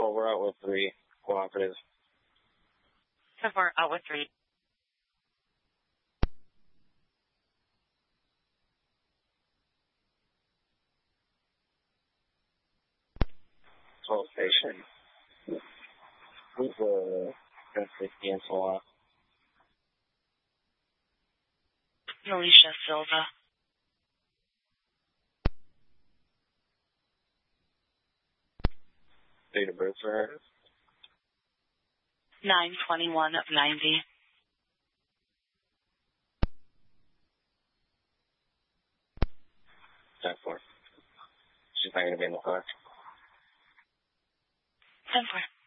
10-4, we're out with 3. Cooperative. 10-4, out with 3. Station. Who's the 50 and so on? Alicia Silva. Date of birth for her? 9/21 of 90. She's not going to be in the car. 10-4.